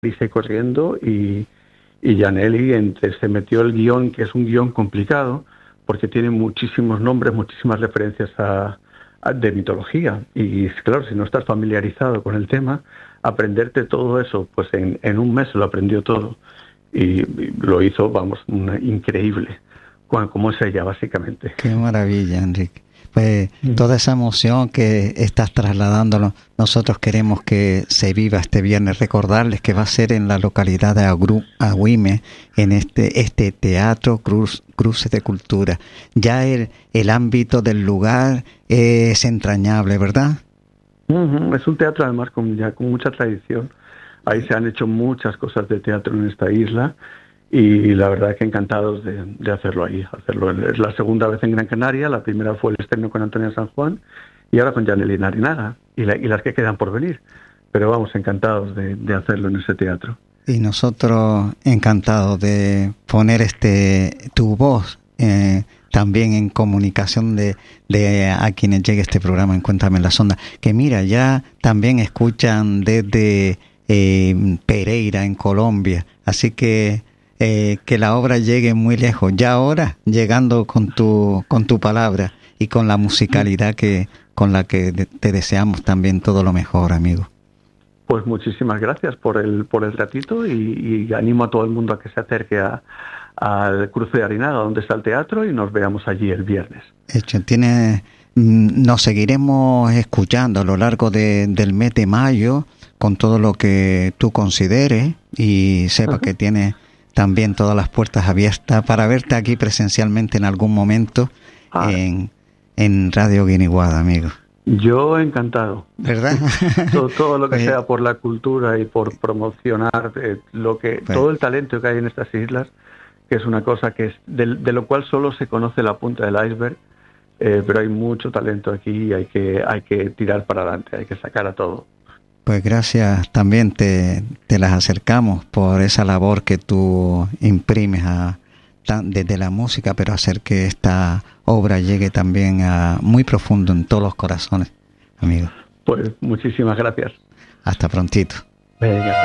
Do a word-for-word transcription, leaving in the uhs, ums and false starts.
prisa y corriendo, y, y Janelli entre, se metió el guión, que es un guión complicado, porque tiene muchísimos nombres, muchísimas referencias a, a, de mitología. Y claro, si no estás familiarizado con el tema, aprenderte todo eso, pues en, en un mes lo aprendió todo. Y, y lo hizo, vamos, una, increíble, como es ella, básicamente. Qué maravilla, Enrique. Pues toda esa emoción que estás trasladándonos, nosotros queremos que se viva este viernes. Recordarles que va a ser en la localidad de Agru, Agüime, en este este teatro Cruz, Cruces de Cultura. Ya el, el ámbito del lugar es entrañable, ¿verdad? Uh-huh. Es un teatro además con, ya con mucha tradición. Ahí se han hecho muchas cosas de teatro en esta isla. Y la verdad es que encantados de, de hacerlo ahí. Hacerlo. Es la segunda vez en Gran Canaria, la primera fue el estreno con Antonia San Juan y ahora con Janelli Larinaga y, la, y las que quedan por venir. Pero vamos, encantados de, de hacerlo en ese teatro. Y nosotros encantados de poner este tu voz eh, también en comunicación de, de a quienes llegue este programa en Cuéntame la Sonda. Que mira, ya también escuchan desde eh, Pereira, en Colombia. Así que Eh, que la obra llegue muy lejos, ya ahora llegando con tu con tu palabra y con la musicalidad que con la que de, te deseamos también todo lo mejor, amigo. Pues muchísimas gracias por el por el ratito y, y animo a todo el mundo a que se acerque a al Cruce de Larinaga, donde está el teatro, y nos veamos allí el viernes. Hecho, tiene, nos seguiremos escuchando a lo largo de, del mes de mayo con todo lo que tú consideres y sepa uh-huh. que tienes también todas las puertas abiertas para verte aquí presencialmente en algún momento ah. en, en Radio Guiniguada, amigo. Yo encantado. ¿Verdad? todo, todo lo que pues, sea por la cultura y por promocionar eh, lo que pues, todo el talento que hay en estas islas, que es una cosa que es de, de lo cual solo se conoce la punta del iceberg, eh, pero hay mucho talento aquí y hay que, hay que tirar para adelante, hay que sacar a todo. Pues gracias, también te, te las acercamos por esa labor que tú imprimes a, tan, desde la música, pero hacer que esta obra llegue también a muy profundo en todos los corazones, amigo. Pues muchísimas gracias. Hasta prontito. Venga.